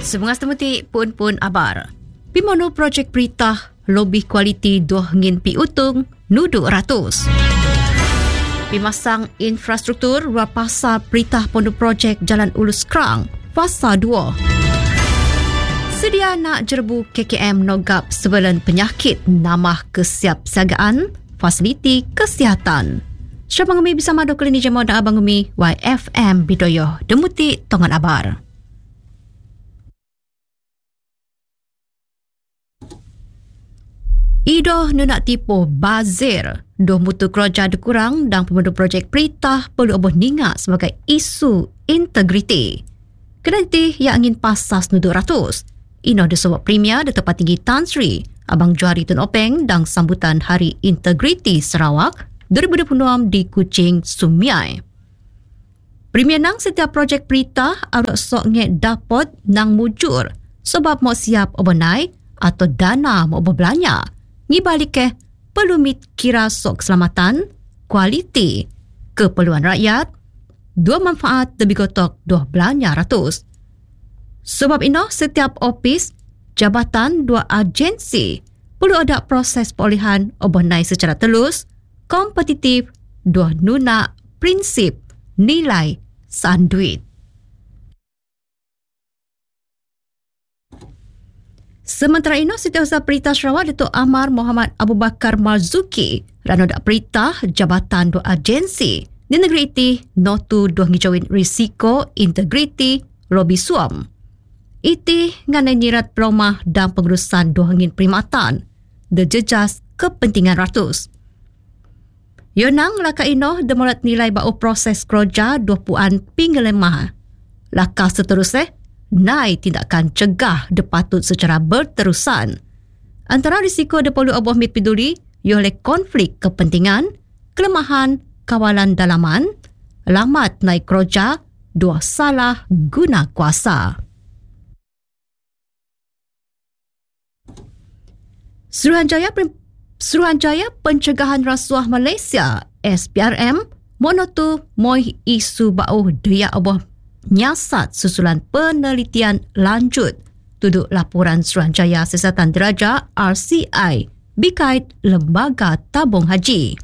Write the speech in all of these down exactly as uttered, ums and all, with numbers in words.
Sebengas temuti pun-pun abar. Pimono projek perintah lobi kualiti dua ngin pi utung nuduk ratus. Pimasang infrastruktur ruang pasar perintah pondok projek Jalan Ulus Krang, fasa dua. Sedia nak jerbu K K M nogap sebelum penyakit namah kesiapsiagaan fasiliti kesihatan. Syah Bangumi bisa madu klinik jemaah dan Abang Umi Y F M Bidoyo Demuti Tongan Abar. Idoh nak tipu bazir doh mutu kerja dikurang dan pemuda projek perintah perlu oboh ningat sebagai isu integriti. Kedai yang ingin pasas nuduk ratus. Ino disebut Premier Datuk Tinggi Tan Sri Abang Johari Tun Openg dan sambutan Hari Integriti Sarawak dua ribu dua puluh enam di Kuching, Sumiai. Premier nang setiap projek perintah aruk sok ngek dapat nang mujur sebab mau siap obonai atau dana mau berbelanja. Ngibalik ke perlu mit kira sok keselamatan, kualiti, keperluan rakyat, dua manfaat lebih gotok dua belanja ratus. Sebab ino setiap opis, jabatan, dua agensi perlu ada proses perolehan obonai secara telus, kompetitif, dua nuna prinsip nilai saan duit. Sementara itu, Setiausaha Perintah Sarawak Datuk Amar Muhammad Abu Bakar Marzuki rano dak perintah jabatan dua agensi di negeri itu notu dua ngijauin risiko integriti lobi suam. Iti nganai nyirat perumah dan pengurusan dua ngin perkhidmatan dejejas kepentingan ratus. Yonang laka ino demolat nilai bau proses kerja dua puan pinggelemah. Laka seterusnya nai tindakan cegah depatut secara berterusan. Antara risiko de perlu oboh mit peduli oleh konflik kepentingan, kelemahan kawalan dalaman, lamat naik kerja, dua salah guna kuasa. Suruhanjaya Suruhanjaya Pencegahan Rasuah Malaysia S P R M monotu moi isu bau daya oboh nyasat susulan penelitian lanjut tuduk laporan Suruhanjaya Siasatan Diraja R C I berkait Lembaga Tabung Haji.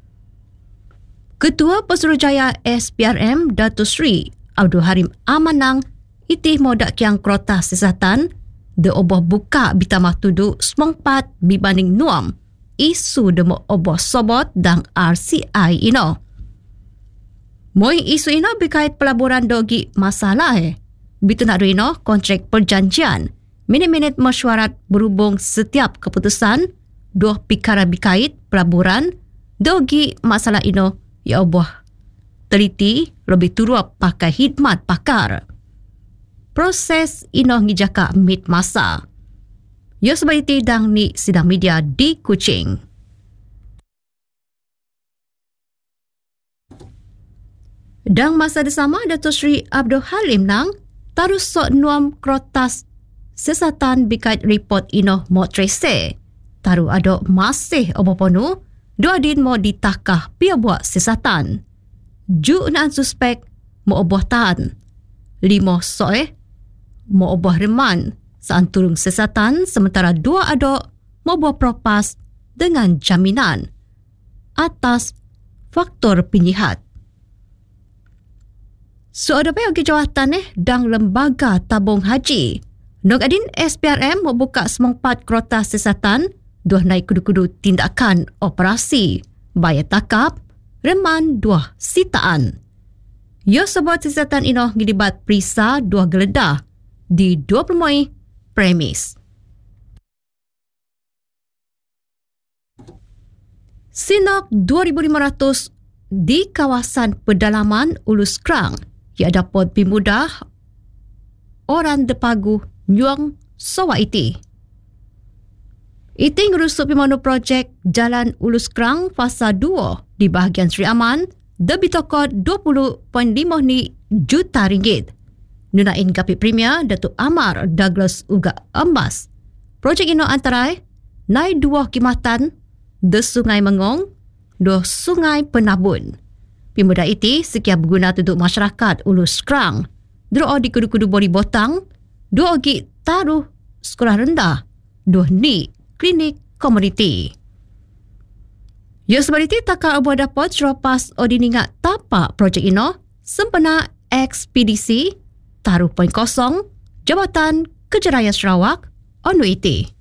Ketua Pesuruhjaya S P R M Datuk Seri Abdul Harim Amanang itih modak kiang krota siasatan de oboh buka bitamah tuduk semongpat bibanding nuam isu demo oboh sobot dan R C I ino. Moi isu ino berkait pelaburan dogi masalah eh. Bitu nak ino kontrak perjanjian. Minit-minit mesyuarat berhubung setiap keputusan dua perkara berkait pelaburan dogi masalah ino ya Allah teliti lebih turut pakai khidmat pakar. Proses ino ngijaka mit masa. Ya sebab itu dang ni sidang media di Kuching. Dan masa bersama Datuk Seri Abdul Halim nang tarus sok nuam krotas siasatan berkait report ino motrese. Taru ada masih oboponu dua din mau ditakah pia buat siasatan. Ju naan suspek mau oboh tahan. Lima soe mau oboh reman seanturung siasatan sementara dua ada mau buat propas dengan jaminan atas faktor penyihat. So ada payah kejawatan eh dan Lembaga Tabung Haji. Nok adin S P R M mau buka semongpat kereta siasatan dua naik kudu-kudu tindakan operasi bayar takap reman dua sitaan. Ya sebab siasatan ino ngilibat perisa dua geledah di dua puluh premis. Sinok dua ribu lima ratus di kawasan pedalaman Ulus Krang ia dapat bimudah orang depagu nyuang sawa iti. Iti ngerusuk pimanu projek Jalan Ulus Krang fasa dua di bahagian Sri Aman debit tokot dua puluh perpuluhan lima juta ringgit. Nunain Kapit Premier Datuk Amar Douglas Uga Emas. Projek ino antarai naik dua khidmatan de Sungai Mengong, de Sungai Penabun. Pemuda itu sekian berguna untuk masyarakat Ulus Krang. Dua di kudu-kudu bori botang, Dua ogi taruh sekolah rendah. Dua ni klinik komuniti. Ya sebaliti takar abu dapat selepas Odiningat tapak projek ino sempena ekspedisi taruh poin kosong Jabatan Kejayaan Sarawak O N W I T.